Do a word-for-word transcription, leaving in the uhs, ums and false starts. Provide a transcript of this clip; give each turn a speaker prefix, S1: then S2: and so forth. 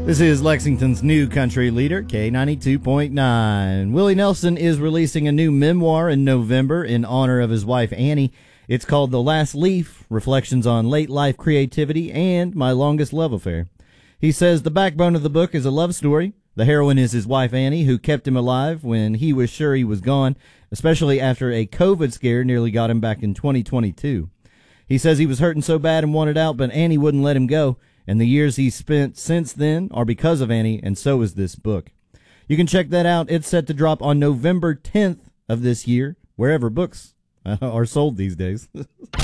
S1: This is Lexington's new country leader, K ninety-two point nine. Willie Nelson is releasing a new memoir in November in honor of his wife, Annie. It's called The Last Leaf, Reflections on Late Life Creativity and My Longest Love Affair. He says the backbone of the book is a love story. The heroine is his wife, Annie, who kept him alive when he was sure he was gone, especially after a COVID scare nearly got him back in twenty twenty-two. He says he was hurting so bad and wanted out, but Annie wouldn't let him go. And the years he's spent since then are because of Annie, and so is this book. You can check that out. It's set to drop on November tenth of this year, wherever books are sold these days.